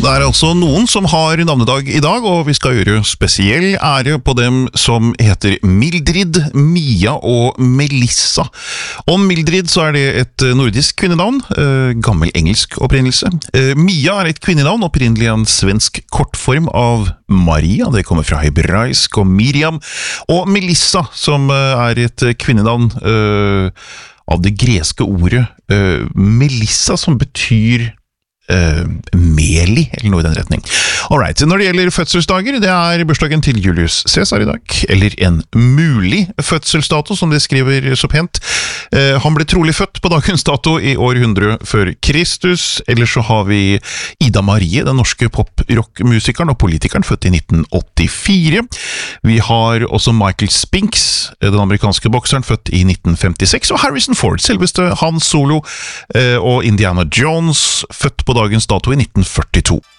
Det altså noen som har navnedag i dag, og vi skal gjøre spesiell ære på dem som heter Mildrid, Mia og Melissa. Om Mildrid så det et nordisk kvinnenavn, gammel engelsk opprinnelse. Mia et kvinnenavn, opprinnelig en svensk kortform av Maria, det kommer fra hebraisk og Miriam. Og Melissa, som et kvinnenavn av det greske ordet Melissa, som betyr Meli, eller noe i den retning. Alright, når det gjelder fødselsdager, det bursdagen til Julius Caesar i dag, eller en mulig fødselsdato, som de skriver så pent. Han ble trolig født på dagens dato i år 100 før Kristus, eller så har vi Ida Marie, den norske pop-rock-musikeren og politikeren, født i 1984. Vi har også Michael Spinks, den amerikanske bokseren, født i 1956, og Harrison Ford, selveste Han Solo, og Indiana Jones, født på dagens dato i 1942.